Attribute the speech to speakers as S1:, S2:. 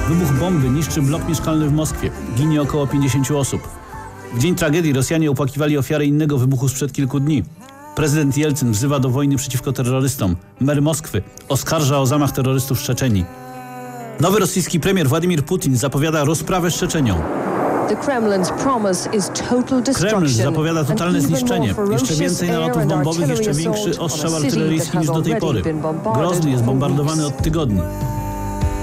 S1: Wybuch bomby niszczy blok mieszkalny w Moskwie. Ginie około 50 osób. W dzień tragedii Rosjanie opłakiwali ofiary innego wybuchu sprzed kilku dni. Prezydent Jelcyn wzywa do wojny przeciwko terrorystom. Mer Moskwy oskarża o zamach terrorystów w Czeczenii. Nowy rosyjski premier Władimir Putin zapowiada rozprawę z Czeczenią. Kreml zapowiada totalne zniszczenie. Jeszcze więcej nalotów bombowych, jeszcze większy ostrzał artyleryjski niż do tej pory. Grozny jest bombardowany od tygodni.